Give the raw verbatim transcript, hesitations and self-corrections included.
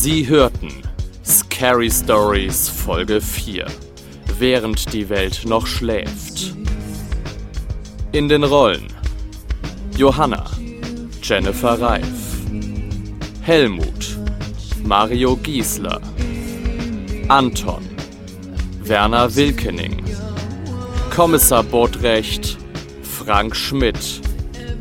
Sie hörten Scary Stories Folge vier, während die Welt noch schläft. In den Rollen Johanna, Jennifer Reif, Helmut, Mario Giesler, Anton, Werner Wilkening, Kommissar Botrecht, Frank Schmidt,